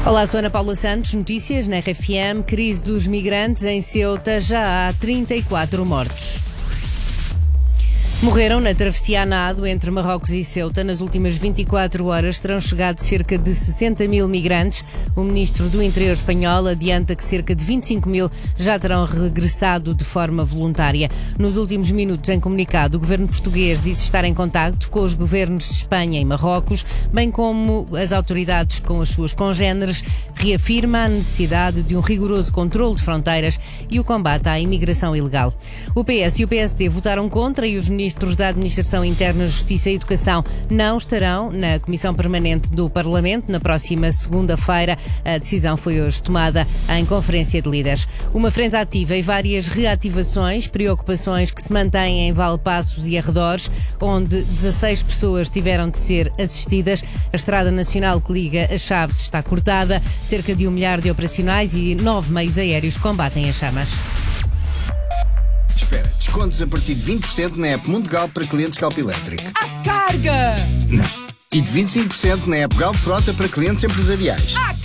Olá, sou Ana Paula Santos, notícias na RFM. Crise dos migrantes em Ceuta, já há 34 mortos. Morreram na travessia a nado entre Marrocos e Ceuta. Nas últimas 24 horas terão chegado cerca de 60 mil migrantes. O ministro do Interior espanhol adianta que cerca de 25 mil já terão regressado de forma voluntária. Nos últimos minutos, em comunicado, o governo português diz estar em contacto com os governos de Espanha e Marrocos, bem como as autoridades com as suas congêneres, reafirma a necessidade de um rigoroso controle de fronteiras e o combate à imigração ilegal. O PS e o PSD votaram contra e os ministros da Administração Interna, Justiça e Educação não estarão na Comissão Permanente do Parlamento na próxima segunda-feira. A decisão foi hoje tomada em Conferência de Líderes. Uma frente ativa e várias reativações, preocupações que se mantêm em Valpaços e arredores, onde 16 pessoas tiveram de ser assistidas. A Estrada Nacional que liga as Chaves está cortada. Cerca de 1 milhar de operacionais e 9 meios aéreos combatem as chamas. Espera, descontos a partir de 20% na app Mundial para clientes Galp Elétrico. À carga! Não. E de 25% na app Galp Frota para clientes empresariais. À